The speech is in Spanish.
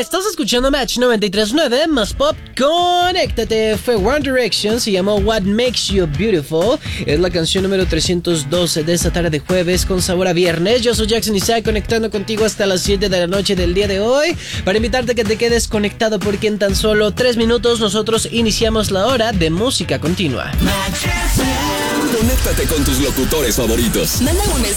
Estás escuchando Match 93.9 más pop. Conéctate. Fue One Direction, se llamó What Makes You Beautiful. Es la canción número 312 de esta tarde de jueves con sabor a viernes. Yo soy Jackson Isaac, conectando contigo hasta las 7 de la noche del día de hoy, para invitarte a que te quedes conectado, porque en tan solo 3 minutos nosotros iniciamos la hora de música continua. Conéctate con tus locutores favoritos. Manda un